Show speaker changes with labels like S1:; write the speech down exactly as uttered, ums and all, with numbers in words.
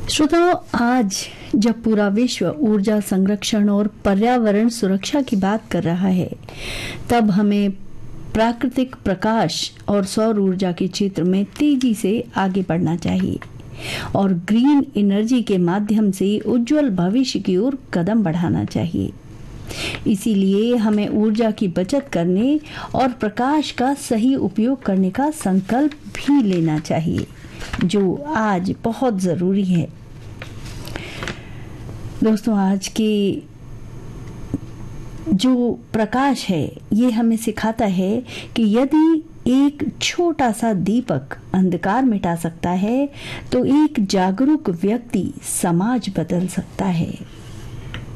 S1: श्रोताओं, आज जब पूरा विश्व ऊर्जा संरक्षण और पर्यावरण सुरक्षा की बात कर रहा है, तब हमें प्राकृतिक प्रकाश और सौर ऊर्जा के क्षेत्र में तेजी से आगे बढ़ना चाहिए और ग्रीन एनर्जी के माध्यम से उज्जवल भविष्य की ओर कदम बढ़ाना चाहिए। इसीलिए हमें ऊर्जा की बचत करने और प्रकाश का सही उपयोग करने का संकल्प भी लेना चाहिए, जो आज बहुत जरूरी है। दोस्तों, आज के जो प्रकाश है ये हमें सिखाता है कि यदि एक छोटा सा दीपक अंधकार मिटा सकता है तो एक जागरूक व्यक्ति समाज बदल सकता है।